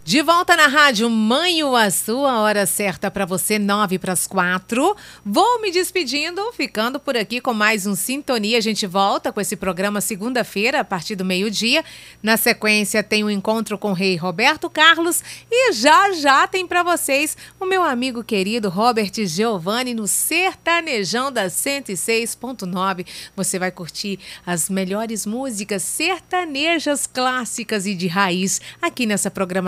De volta na rádio Manho, a sua hora certa para você, 3:09. Vou me despedindo, ficando por aqui com mais um Sintonia. A gente volta com esse programa segunda-feira, a partir do meio-dia. Na sequência tem um encontro com o rei Roberto Carlos e já tem para vocês o meu amigo querido Robert Giovanni no Sertanejão da 106.9. Você vai curtir as melhores músicas sertanejas clássicas e de raiz aqui nessa programação